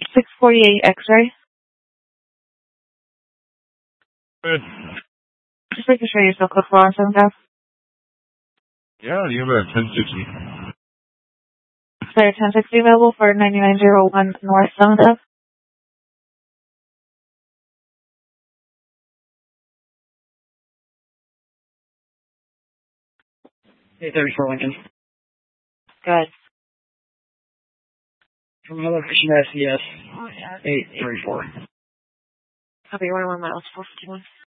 648 X-ray. Good. Just making sure you're still code 4 on 7 Ave. Yeah, you have a 1060. Is there a 1060 available for 9901 North 7th Ave? Hey, 34 Lincoln. Good. From my location to SES, 834. Copy, 1 miles, 451.